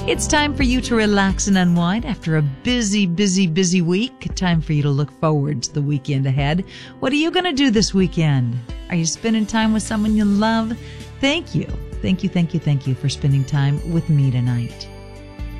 It's time for you to relax and unwind after a busy, busy, busy week. Time for you to look forward to the weekend ahead. What are you going to do this weekend? Are you spending time with someone you love? Thank you. Thank you for spending time with me tonight.